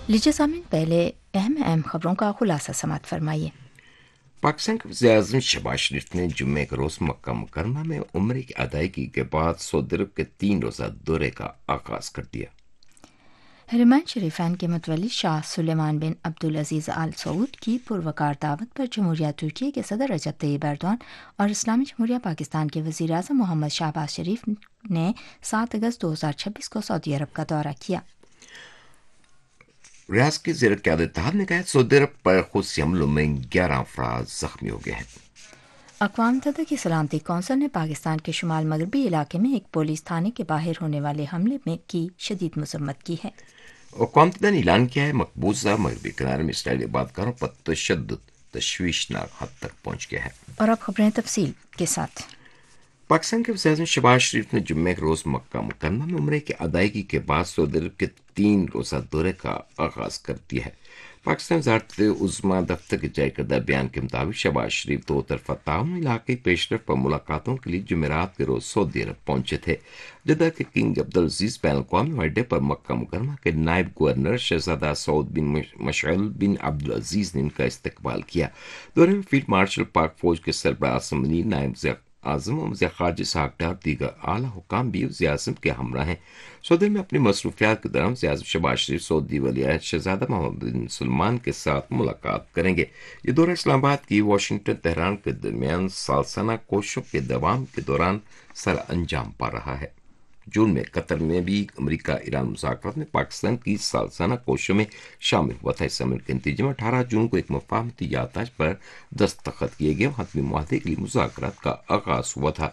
लीजिए सामीन, पहले अहम खबरों का खुलासा समात फरमाइए। पाकिस्तान के वज़ीर-ए-आज़म शहबाज शरीफ ने जुम्मे के रोज़ मक्का मुकरमा में उम्रे की अदायगी के बाद सऊदी अरब के 3 रोज़ा दौरे का आगाज़ कर दिया। हरमैन शरीफैन के मुतवल्ली शाह सुलेमान बिन अब्दुल अजीज़ आल सऊद की पुरवकार दावत पर जमहूरिया तुर्की के सदर रजब तैयब एर्दोआन और इस्लामी जमहूरिया पाकिस्तान के वज़ीर-ए-आज़म मोहम्मद शहबाज शरीफ ने 7 अगस्त 2026 को सऊदी अरब का दौरा किया। रियासत की ज़ेर क़यादत इत्तेहाद ने कहा सऊदी अरब पर खुदसी हमलों में 11 अफराद ज़ख्मी हो गए हैं। अक़वाम मुत्तहिदा की सलामती कौंसिल ने पाकिस्तान के शुमाल मगरबी इलाके में एक पुलिस थाने के बाहर होने वाले हमले में की शदीद मज़म्मत की है। अक़वाम मुत्तहिदा ने ऐलान किया है मकबूजा मगरबी किनारे में इसराइली इबादतगारों पर तशद्दुद तशवीशनाक हद तक पहुँच गया है। और अब खबरें तफसील के साथ। पाकिस्तान के वज़ीर-ए-आज़म शहबाज शरीफ ने जुम्मे के रोज़ मक्का मुकरमा में उम्रे की अदायगी के बाद सऊदी अरब के 3 रोज़ा दौरे का आगाज़ कर दिया है। पाकिस्तान वज़ारत उज़्मा दफ्तर के जारी करदा बयान के मुताबिक शहबाज शरीफ दो तरफा ताउन इलाक़ाई पेशरफ पर मुलाकातों के लिए जुमेरात के रोज़ सऊदी अरब पहुंचे थे। जद्दा के किंग अब्दुल अजीज़ बैन अल-अक़वामी अड्डे पर मक्का मुकरमा के नायब गवर्नर शहजादा सऊद बिन मशअल बिन अब्दुल अजीज़ ने इनका इस्तकबाल किया। दौरे में फील्ड मार्शल पाक फौज के सरबराह असम्बली नायब आज़म और वज़ीर ख़ारजा इसहाक़ डार दीगर आला हुकाम भी वज़ीर-ए-आज़म के हमरा हैं। सऊदी में अपनी मसरूफियात के दौरान वज़ीर-ए-आज़म शहबाज शरीफ सऊदी वली-अहद शहजादा मोहम्मद बिन सलमान के साथ मुलाकात करेंगे। ये दौरा इस्लामाबाद की वाशिंगटन तेहरान के दरमियान सालसाना कोशिशों के दवाम के दौरान सर अंजाम पा रहा है। जून में कतर में भी अमरीका ईरान मुज़ाकरात में पाकिस्तान की सालसाना कोशिशों में शामिल हुआ था। इस अमल के नतीजे में 18 जून को एक मुफाहमती याददाश्त पर दस्तखत किए गए। हतमी मुआहदे के लिए मुज़ाकरात का आगाज़ हुआ था।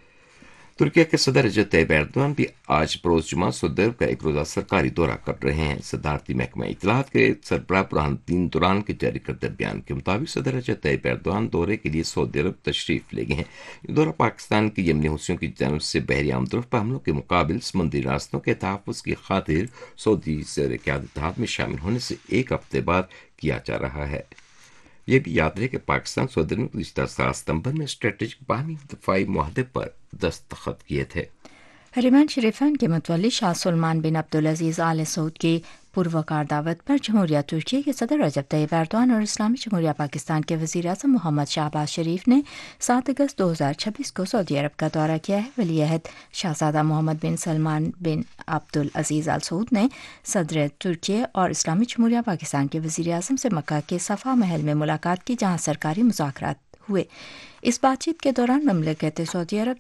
तुर्की के सदर रजब तैयब एर्दोआन भी आज बरोज़ जुमा सऊदी अरब का एक रोज़ा सरकारी दौरा कर रहे हैं। सदारती महकमा इत्तलाआत के सरबराह बुरहानुद्दीन दुरान के जारी करदा बयान के मुताबिक सदर रजब तैयब एर्दोआन दौरे के लिए सऊदी अरब तशरीफ ले गए हैं। ये दौरा पाकिस्तान के यमनी हुसियों की जानब से बहरी आमदोरफ्त पर हमलों के मुकाबिल समुद्री रास्तों के तहफ़्फ़ुज़ की खातिर सऊदी ज़ेर क़यादत इत्तेहाद में शामिल होने से एक हफ्ते बाद किया जा रहा है। ये भी याद रहे कि पाकिस्तान सऊदी अरब ने गुज़िश्ता 7 सितंबर में स्ट्रेटेजिक बाहमी दफ़ाई मुआहदे पर दस्तखत किए थे। हरमैन शरीफैन के मुतवल्ली शाह सुलेमान बिन अब्दुल अजीज़ आल सऊद की पुरवकार दावत पर जमहूरिया तुर्की के सदर रजब तैयब एर्दोआन और इस्लामी जमहूरिया पाकिस्तान के वज़ीर-ए-आज़म मोहम्मद शहबाज शरीफ ने 7 अगस्त 2026 को सऊदी अरब का दौरा किया है। वली-अहद शहजादा मोहम्मद बिन सलमान बिन अब्दुल अजीज़ आल सऊद ने सदर तुर्की और इस्लामी जमहूरिया पाकिस्तान के वज़ीर-ए-आज़म से मक्का के सफ़ा महल में मुलाकात की, जहाँ सरकारी मुज़ाकरात हुए। इस बातचीत के दौरान ममलकत सऊदी अरब